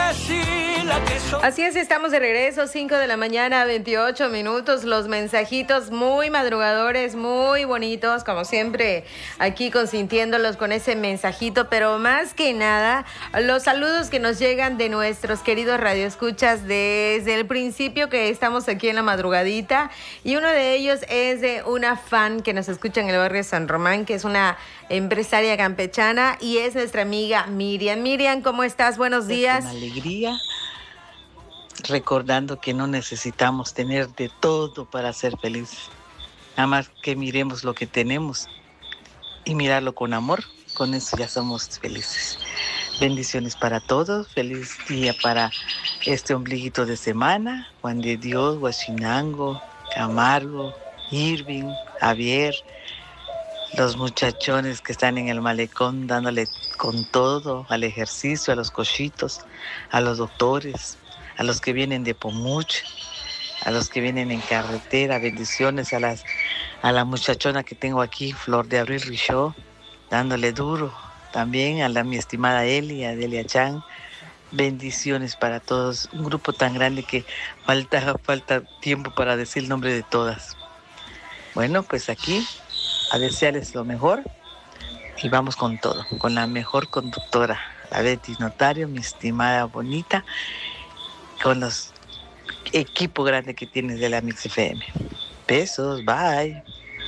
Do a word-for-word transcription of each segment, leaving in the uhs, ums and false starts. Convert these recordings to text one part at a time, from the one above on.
Así es, estamos de regreso, cinco de la mañana, veintiocho minutos, los mensajitos muy madrugadores, muy bonitos, como siempre, aquí consintiéndolos con ese mensajito, pero más que nada, los saludos que nos llegan de nuestros queridos radioescuchas desde el principio que estamos aquí en la madrugadita, y uno de ellos es de una fan que nos escucha en el barrio San Román, que es una empresaria campechana, y es nuestra amiga Miriam. Miriam, ¿cómo estás? Buenos días. Con alegría, recordando que no necesitamos tener de todo para ser felices. Nada más que miremos lo que tenemos y mirarlo con amor, con eso ya somos felices. Bendiciones para todos, feliz día para este ombliguito de semana. Juan de Dios, Huachinango, Camargo, Irving, Javier, los muchachones que están en el malecón dándole con todo al ejercicio, a los cochitos, a los doctores, a los que vienen de Pomuch, a los que vienen en carretera. Bendiciones a las a la muchachona que tengo aquí, Flor de Abril Richaud, dándole duro. También a la mi estimada Eli, a Delia Chan. Bendiciones para todos. Un grupo tan grande que falta, falta tiempo para decir el nombre de todas. Bueno, pues aquí a desearles lo mejor y vamos con todo, con la mejor conductora, la Betty Notario, mi estimada bonita, con los equipo grande que tienes de la Mix F M. Besos, bye.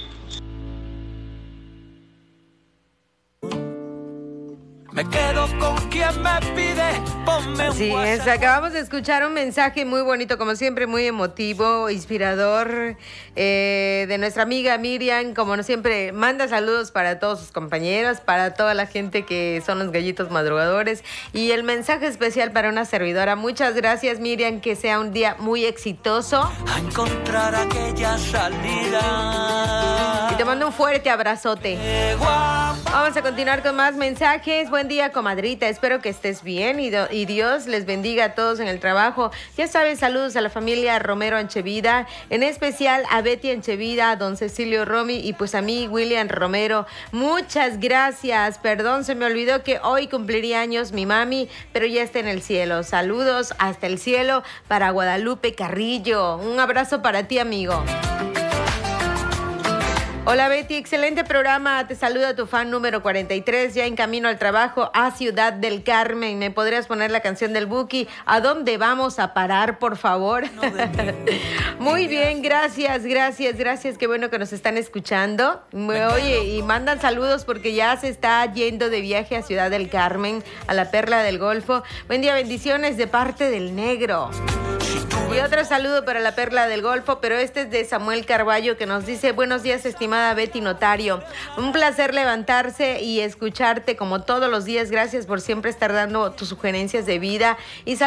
Me quedo con quien me pide, ponme un Así es, acabamos de escuchar un mensaje muy bonito, como siempre, muy emotivo, inspirador, eh, de nuestra amiga Miriam. Como no siempre, manda saludos para todos sus compañeros, para toda la gente que son los gallitos madrugadores, y el mensaje especial para una servidora. Muchas gracias, Miriam, que sea un día muy exitoso. A encontrar aquella salida. Y te mando un fuerte abrazote. Vamos a continuar con más mensajes. Buen día, comadrita. Espero que estés bien y, do, y Dios les bendiga a todos en el trabajo. Ya sabes, saludos a la familia Romero Anchevida, en especial a Betty Anchevida, a don Cecilio Romy y pues a mí, William Romero. Muchas gracias. Perdón, se me olvidó que hoy cumpliría años mi mami, pero ya está en el cielo. Saludos hasta el cielo para Guadalupe Carrillo. Un abrazo para ti, amigo. Hola Betty, excelente programa, te saluda tu fan número cuarenta y tres, ya en camino al trabajo a Ciudad del Carmen. ¿Me podrías poner la canción del Buki? ¿A dónde vamos a parar, por favor? No Muy bien, gracias, gracias, gracias, qué bueno que nos están escuchando. Oye, y mandan saludos porque ya se está yendo de viaje a Ciudad del Carmen, a la Perla del Golfo. Buen día, bendiciones de parte del Negro. Y otro saludo para la Perla del Golfo, pero este es de Samuel Carballo, que nos dice: buenos días, estimada Betty Notario. Un placer levantarse y escucharte como todos los días. Gracias por siempre estar dando tus sugerencias de vida. Y